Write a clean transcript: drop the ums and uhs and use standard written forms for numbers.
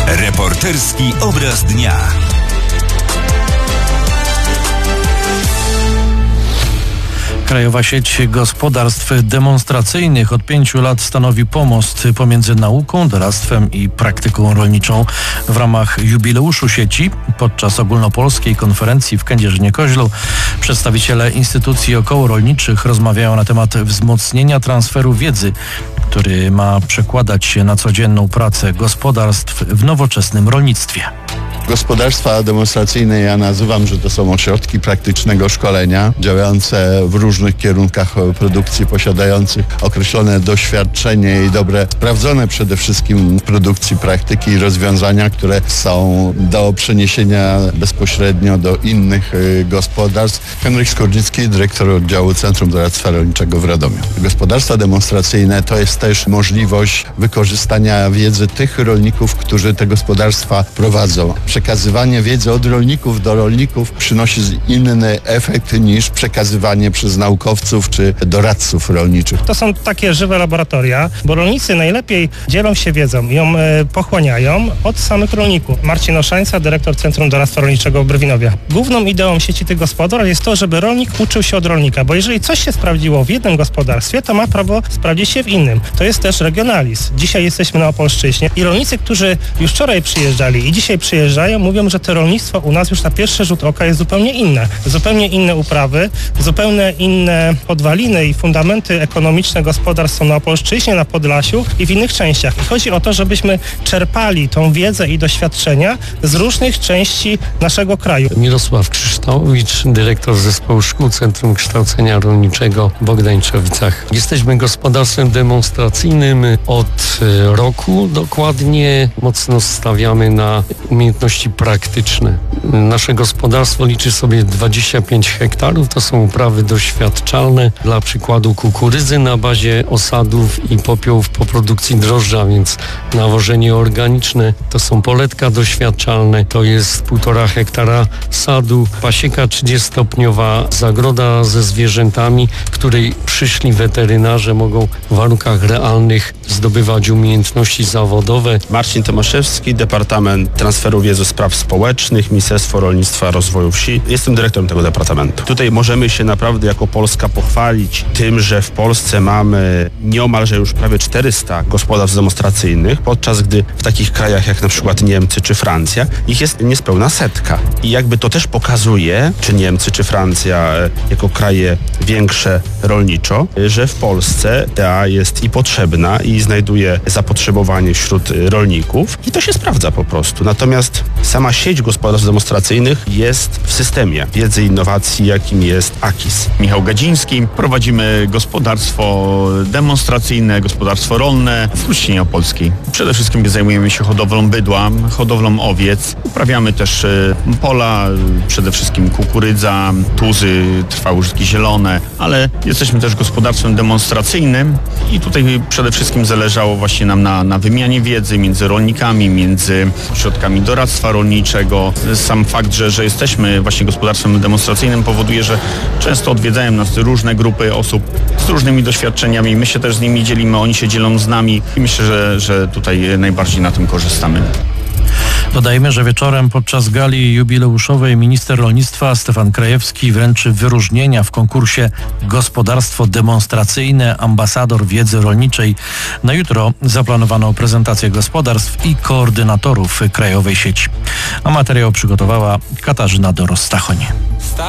Reporterski obraz dnia. Krajowa Sieć Gospodarstw Demonstracyjnych od 5 lat stanowi pomost pomiędzy nauką, doradztwem i praktyką rolniczą. W ramach jubileuszu sieci podczas ogólnopolskiej konferencji w Kędzierzynie-Koźlu przedstawiciele instytucji okołorolniczych rozmawiają na temat wzmocnienia transferu wiedzy, który ma przekładać się na codzienną pracę gospodarstw w nowoczesnym rolnictwie. Gospodarstwa demonstracyjne, ja nazywam, że to są ośrodki praktycznego szkolenia, działające w różnych kierunkach produkcji, posiadających określone doświadczenie i dobre, sprawdzone przede wszystkim produkcji, praktyki i rozwiązania, które są do przeniesienia bezpośrednio do innych gospodarstw. Henryk Skórnicki, dyrektor oddziału Centrum Doradztwa Rolniczego w Radomiu. Gospodarstwa demonstracyjne to jest też możliwość wykorzystania wiedzy tych rolników, którzy te gospodarstwa prowadzą. Przekazywanie wiedzy od rolników do rolników przynosi inny efekt niż przekazywanie przez naukowców czy doradców rolniczych. To są takie żywe laboratoria, bo rolnicy najlepiej dzielą się wiedzą, ją pochłaniają od samych rolników. Marcin Oszańca, dyrektor Centrum Doradztwa Rolniczego w Brwinowie. Główną ideą sieci tych gospodarstw jest to, żeby rolnik uczył się od rolnika, bo jeżeli coś się sprawdziło w jednym gospodarstwie, to ma prawo sprawdzić się w innym. To jest też regionalizm. Dzisiaj jesteśmy na Opolszczyźnie i rolnicy, którzy już wczoraj przyjeżdżali i dzisiaj przyjeżdżają, mówią, że to rolnictwo u nas już na pierwszy rzut oka jest zupełnie inne. Zupełnie inne uprawy, zupełnie inne podwaliny i fundamenty ekonomiczne gospodarstw są na Opolszczyźnie, na Podlasiu i w innych częściach. I chodzi o to, żebyśmy czerpali tą wiedzę i doświadczenia z różnych części naszego kraju. Mirosław Krzyształowicz, dyrektor Zespołu Szkół Centrum Kształcenia Rolniczego w Bogdańczowicach. Jesteśmy gospodarstwem demonstracyjnym od roku dokładnie. Mocno stawiamy na umiejętności praktyczne. Nasze gospodarstwo liczy sobie 25 hektarów. To są uprawy doświadczalne. Dla przykładu kukurydzy na bazie osadów i popiołów po produkcji drożdża, więc nawożenie organiczne. To są poletka doświadczalne. To jest 1,5 hektara sadu. Pasieka 30-stopniowa, zagroda ze zwierzętami, w której przyszli weterynarze mogą w warunkach realnych zdobywać umiejętności zawodowe. Marcin Tomaszewski, Departament Transferu Wiedzy Spraw Społecznych, Ministerstwo Rolnictwa i Rozwoju Wsi. Jestem dyrektorem tego departamentu. Tutaj możemy się naprawdę jako Polska pochwalić tym, że w Polsce mamy nieomalże już prawie 400 gospodarstw demonstracyjnych, podczas gdy w takich krajach jak na przykład Niemcy czy Francja ich jest niespełna 100. I jakby to też pokazuje, czy Niemcy czy Francja jako kraje większe rolniczo, że w Polsce ta jest i potrzebna i znajduje zapotrzebowanie wśród rolników i to się sprawdza po prostu. Natomiast sama sieć gospodarstw demonstracyjnych jest w systemie wiedzy i innowacji, jakim jest AKIS. Michał Gadziński. Prowadzimy gospodarstwo demonstracyjne, gospodarstwo rolne w Chruścinie Opolskiej. Przede wszystkim zajmujemy się hodowlą bydła, hodowlą owiec. Uprawiamy też pola, przede wszystkim kukurydza, tuzy, trwałe użytki zielone, ale jesteśmy też gospodarstwem demonstracyjnym i tutaj przede wszystkim zależało właśnie nam na wymianie wiedzy między rolnikami, między ośrodkami doradztwa rolniczego. Sam fakt, że jesteśmy właśnie gospodarstwem demonstracyjnym powoduje, że często odwiedzają nas różne grupy osób z różnymi doświadczeniami. My się też z nimi dzielimy, oni się dzielą z nami i myślę, że tutaj najbardziej na tym korzystamy. Dodajmy, że wieczorem podczas gali jubileuszowej minister rolnictwa Stefan Krajewski wręczy wyróżnienia w konkursie Gospodarstwo Demonstracyjne Ambasador Wiedzy Rolniczej. Na jutro zaplanowano prezentację gospodarstw i koordynatorów krajowej sieci. A materiał przygotowała Katarzyna Doros-Stachoń.